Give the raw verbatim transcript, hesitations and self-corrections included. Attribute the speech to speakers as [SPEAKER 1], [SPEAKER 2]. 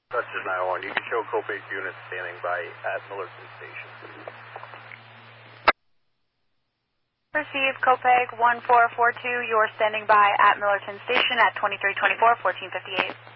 [SPEAKER 1] Custard nine one. You can show Copeg unit standing by at Millerton Station.
[SPEAKER 2] Receive Copeg one four four two. You're standing by at Millerton Station at twenty-three twenty-four, fourteen fifty-eight.